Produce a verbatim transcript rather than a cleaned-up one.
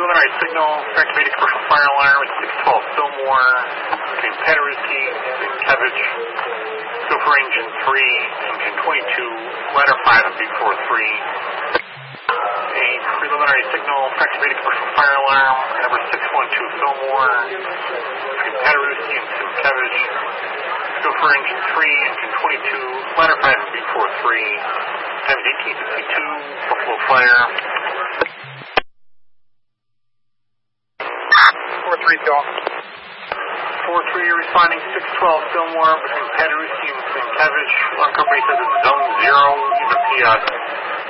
preliminary signal for activated commercial fire alarm at six twelve Fillmore between Paderewski and Kevich. Gopher engine three, engine twenty-two, ladder five and B forty-three. A preliminary signal for activated commercial fire alarm at number six one two Fillmore between Paderewski and Simkevich. Gopher engine three, engine twenty-two, ladder five and B forty-three. Times eighteen fifty-two, Buffalo Fire. four three, Phil. four three, responding six twelve Fillmore between Paderewski and Simkevich. Alarm company says it's zone zero, even P S.